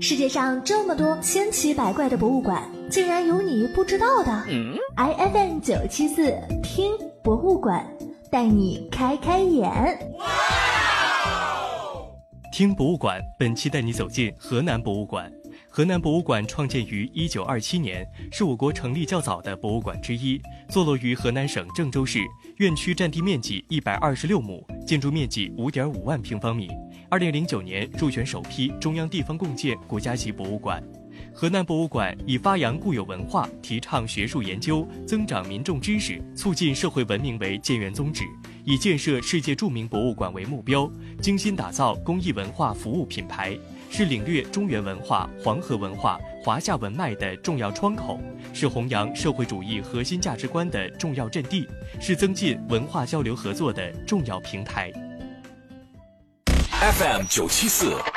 世界上这么多千奇百怪的博物馆，竟然有你不知道的。IFM 974听博物馆，带你开开眼。 听博物馆，本期带你走进河南博物馆。河南博物馆创建于1927年，是我国成立较早的博物馆之一，坐落于河南省郑州市，院区占地面积126亩，建筑面积5.5万平方米。2009年入选首批中央地方共建国家级博物馆。河南博物馆以发扬固有文化、提倡学术研究、增长民众知识、促进社会文明为建园宗旨，以建设世界著名博物馆为目标，精心打造公益文化服务品牌，是领略中原文化、黄河文化、华夏文脉的重要窗口，是弘扬社会主义核心价值观的重要阵地，是增进文化交流合作的重要平台。 FM 974